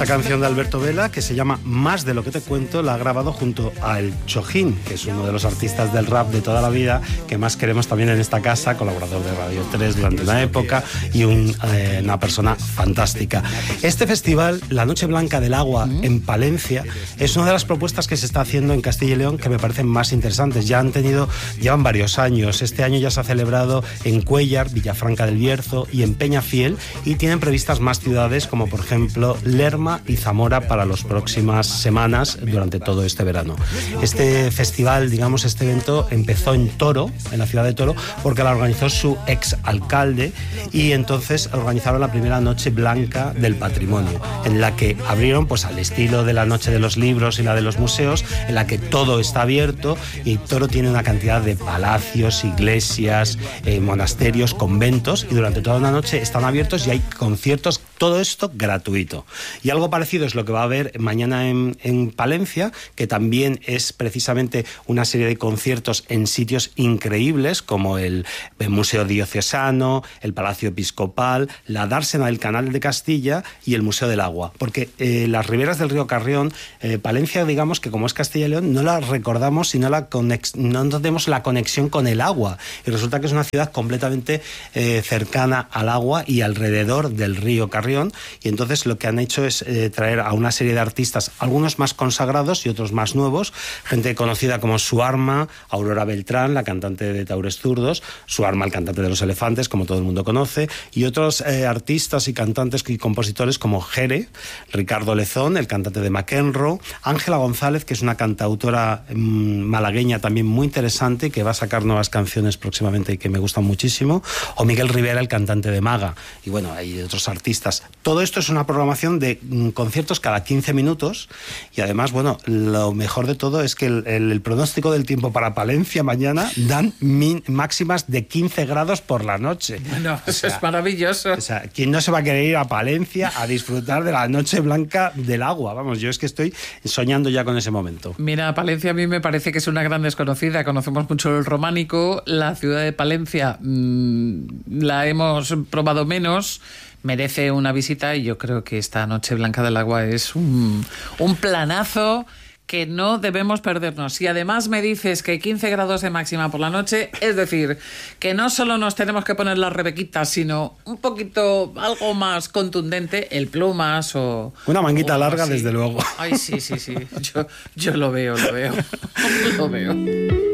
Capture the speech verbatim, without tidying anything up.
Esta canción de Alberto Vela, que se llama Más de lo que te cuento, la ha grabado junto a El Chojín, que es uno de los artistas del rap de toda la vida, que más queremos también en esta casa, colaborador de Radio tres durante una época y un, eh, una persona fantástica. Este festival, La Noche Blanca del Agua, en Palencia, es una de las propuestas que se está haciendo en Castilla y León que me parecen más interesantes. Ya han tenido, llevan varios años. Este año ya se ha celebrado en Cuéllar, Villafranca del Bierzo y en Peñafiel, y tienen previstas más ciudades como por ejemplo Lerma y Zamora para las próximas semanas durante todo este verano. Este festival, digamos, este evento empezó en Toro, en la ciudad de Toro, porque la organizó su ex alcalde, y entonces organizaron la primera Noche Blanca del Patrimonio, en la que abrieron pues al estilo de la Noche de los Libros y la de los museos, en la que todo está abierto, y Toro tiene una cantidad de palacios, iglesias, eh, monasterios, conventos, y durante toda una noche están abiertos y hay conciertos, todo esto gratuito. Y algo parecido es lo que va a haber mañana en, en Palencia, que también es precisamente una serie de conciertos en sitios increíbles como el, el Museo Diocesano, el Palacio Episcopal, la dársena del Canal de Castilla y el Museo del Agua. Porque eh, las riberas del río Carrión, eh, Palencia, digamos que como es Castilla y León, no la recordamos si no, la conex- no tenemos la conexión con el agua. Y resulta que es una ciudad completamente eh, cercana al agua y alrededor del río Carrión. Y entonces lo que han hecho es eh, traer a una serie de artistas, algunos más consagrados y otros más nuevos, gente conocida como Suarma, Aurora Beltrán, la cantante de Taures Zurdos, Suarma, el cantante de Los Elefantes, como todo el mundo conoce, y otros eh, artistas y cantantes y compositores como Jere, Ricardo Lezón, el cantante de McEnroe, Ángela González, que es una cantautora mmm, malagueña también muy interesante, que va a sacar nuevas canciones próximamente y que me gustan muchísimo, o Miguel Rivera, el cantante de Maga, y bueno, hay otros artistas. Todo esto es una programación de mmm, conciertos cada quince minutos, y además, bueno, lo mejor de todo es que el, el, el pronóstico del tiempo para Palencia mañana dan min, máximas de quince grados por la noche. Bueno, o eso sea, es maravilloso. O sea, ¿quién no se va a querer ir a Palencia a disfrutar de la Noche Blanca del Agua? Vamos, yo es que estoy soñando ya con ese momento. Mira, Palencia a mí me parece que es una gran desconocida. Conocemos mucho el románico. La ciudad de Palencia mmm, la hemos probado menos. Merece una visita, y yo creo que esta Noche Blanca del Agua es un, un planazo que no debemos perdernos. Si además me dices que quince grados de máxima por la noche, es decir, que no solo nos tenemos que poner las rebequitas, sino un poquito, algo más contundente, el plumas o... Una manguita o larga, así. desde luego. Ay, sí, sí, sí. Yo, yo lo veo, lo veo. Lo veo.